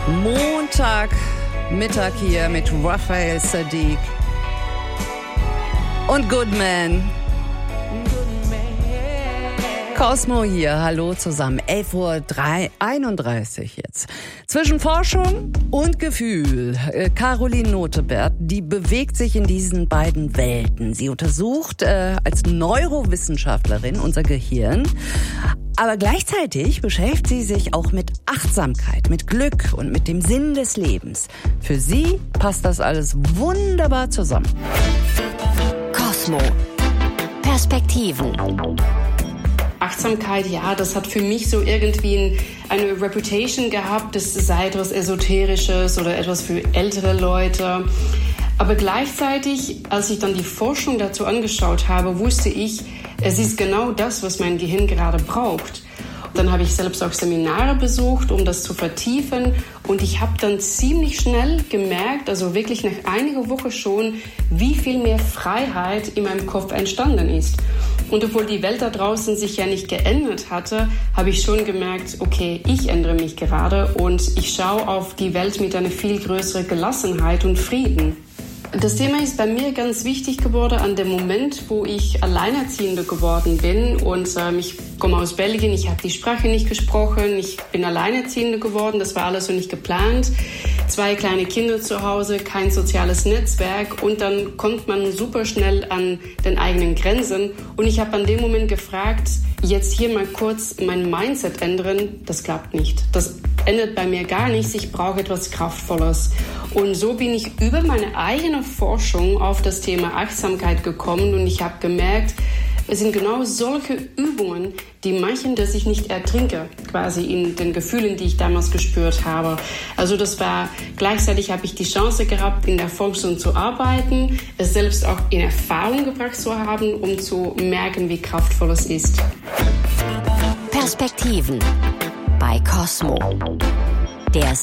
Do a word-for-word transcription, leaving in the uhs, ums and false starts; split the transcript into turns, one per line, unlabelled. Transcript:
Montag, Mittag hier mit Raphael Saadiq und Goodman. Cosmo hier, hallo zusammen. elf Uhr einunddreißig jetzt. Zwischen Forschung und Gefühl. Äh, Caroline Notebert, die bewegt sich in diesen beiden Welten. Sie untersucht äh, als Neurowissenschaftlerin unser Gehirn. Aber gleichzeitig beschäftigt sie sich auch mit Achtsamkeit, mit Glück und mit dem Sinn des Lebens. Für sie passt das alles wunderbar zusammen.
Cosmo. Perspektiven.
Achtsamkeit, ja, das hat für mich so irgendwie eine Reputation gehabt, das sei etwas Esoterisches oder etwas für ältere Leute. Aber gleichzeitig, als ich dann die Forschung dazu angeschaut habe, wusste ich, es ist genau das, was mein Gehirn gerade braucht. Dann habe ich selbst auch Seminare besucht, um das zu vertiefen. Und ich habe dann ziemlich schnell gemerkt, also wirklich nach einiger Woche schon, wie viel mehr Freiheit in meinem Kopf entstanden ist. Und obwohl die Welt da draußen sich ja nicht geändert hatte, habe ich schon gemerkt, okay, ich ändere mich gerade und ich schaue auf die Welt mit einer viel größeren Gelassenheit und Frieden. Das Thema ist bei mir ganz wichtig geworden an dem Moment, wo ich Alleinerziehende geworden bin. Und ähm, ich komme aus Belgien, ich habe die Sprache nicht gesprochen, ich bin Alleinerziehende geworden, das war alles so nicht geplant. Zwei kleine Kinder zu Hause, kein soziales Netzwerk und dann kommt man super schnell an den eigenen Grenzen. Und ich habe an dem Moment gefragt, jetzt hier mal kurz mein Mindset ändern, das klappt nicht. Das ändert bei mir gar nichts, ich brauche etwas Kraftvolles. Und so bin ich über meine eigene Forschung auf das Thema Achtsamkeit gekommen und ich habe gemerkt, es sind genau solche Übungen, die machen, dass ich nicht ertrinke, quasi in den Gefühlen, die ich damals gespürt habe. Also das war, gleichzeitig habe ich die Chance gehabt, in der Forschung zu arbeiten, es selbst auch in Erfahrung gebracht zu haben, um zu merken, wie kraftvoll es ist.
Perspektiven bei Cosmo. Der